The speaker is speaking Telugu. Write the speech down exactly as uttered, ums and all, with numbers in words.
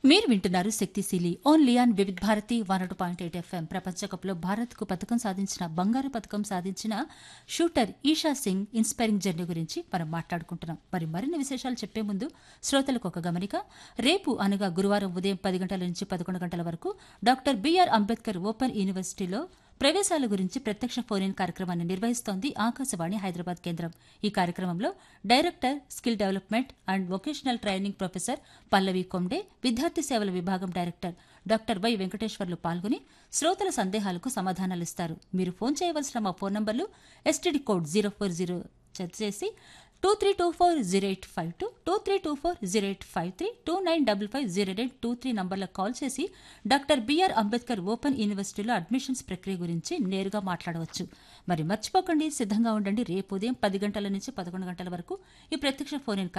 మీరు వింటున్నారు శక్తిశీలి only on Vividh Bharati one two point eight FM. ప్రపంచకప్లో భారత్కు పథకం సాధించిన బంగారు పథకం సాధించిన shooter Isha Singh inspiring journey గురించి మనం మాట్లాడుకుంటున్నాం. మరి మరిన్ని విశేషాలు చెప్పే ముందు శ్రోతలకు ఒక గమనిక. రేపు అనగా గురువారం ఉదయం పది గంటల నుంచి పదకొండు గంటల వరకు డాక్టర్ బిఆర్ అంబేద్కర్ ఓపెన్ యూనివర్సిటీలో ప్రవేశాల గురించి ప్రత్యక్ష ఫోన్ ఇన్ కార్యక్రమాన్ని నిర్వహిస్తోంది ఆకాశవాణి హైదరాబాద్ కేంద్రం. ఈ కార్యక్రమంలో director skill development and vocational training professor పల్లవి కొండే, విద్యార్థి సేవల విభాగం డైరెక్టర్ డాక్టర్ వై వెంకటేశ్వర్లు పాల్గొని శ్రోతల సందేహాలకు సమాధానాలిస్తారు. మీరు ఫోన్ చేయవలసిన మా ఫోన్ నంబర్లు STD code zero four zero చేసి two three two four zero eight five two two three two four zero eight five three two nine double five zero eight two three నంబర్లకు call చేసి డాక్టర్ బిఆర్ అంబేద్కర్ ఓపెన్ యూనివర్సిటీలో అడ్మిషన్స్ ప్రక్రియ గురించి నేరుగా మాట్లాడవచ్చు. మరి మర్చిపోకండి, సిద్ధంగా ఉండండి. రేపు ఉదయం పది గంటల నుంచి పదకొండు గంటల వరకు ఈ ప్రత్యక్ష ఫోన్ ఇన్